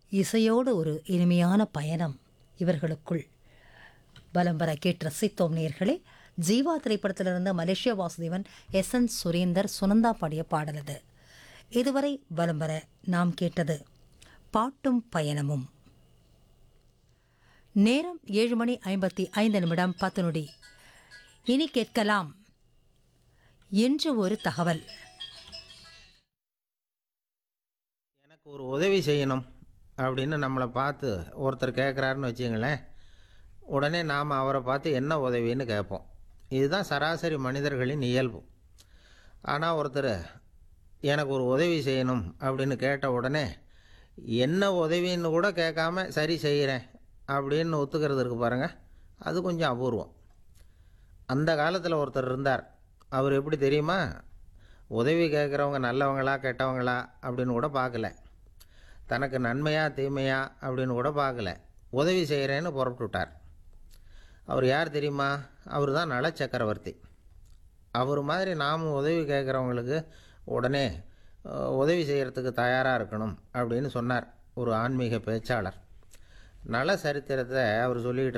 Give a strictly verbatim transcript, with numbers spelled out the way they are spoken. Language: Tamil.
இசையோடு ஒரு இனிமையான பயணம் இவர்களுக்குள் பலம் வர கேட்டு ரசித்தோம் நேர்களே. ஜீவா திரைப்படத்திலிருந்து Malaysia Vasudevan, S N Surender, Sunanda பாடிய பாடல் அது. இதுவரை பலம் வர நாம் கேட்டது பாட்டும் பயணமும். நேரம் ஏழு மணி ஐம்பத்தி ஐந்து நிமிடம் பத்து நொடி. இனி கேட்கலாம் என்று ஒரு தகவல். எனக்கு ஒரு உதவி செய்யணும் அப்படின்னு நம்மளை பார்த்து ஒருத்தர் கேட்குறாருன்னு வச்சுங்களேன், உடனே நாம் அவரை பார்த்து என்ன உதவின்னு கேட்போம். இதுதான் சராசரி மனிதர்களின் இயல்பு. ஆனால் ஒருத்தர் எனக்கு ஒரு உதவி செய்யணும் அப்படின்னு கேட்ட உடனே என்ன உதவின்னு கூட கேட்காம சரி செய்கிறேன் அப்படின்னு ஒத்துக்கிறது இருக்கு பாருங்கள், அது கொஞ்சம் அபூர்வம். அந்த காலத்தில் ஒருத்தர் இருந்தார். அவர் எப்படி தெரியுமா? உதவி கேட்குறவங்க நல்லவங்களா கெட்டவங்களா அப்படின்னு கூட பார்க்கல, தனக்கு நன்மையா தீமையா அப்படின்னு கூட பார்க்கல, உதவி செய்கிறேன்னு புறப்பட்டுட்டார். அவர் யார் தெரியுமா? அவர் தான் நல சக்கரவர்த்தி. அவர் மாதிரி நாமும் உதவி கேட்குறவங்களுக்கு உடனே உதவி செய்கிறதுக்கு தயாராக இருக்கணும் அப்படின்னு சொன்னார் ஒரு ஆன்மீக பேச்சாளர். நல சரித்திரத்தை அவர் சொல்லிக்கிட்டு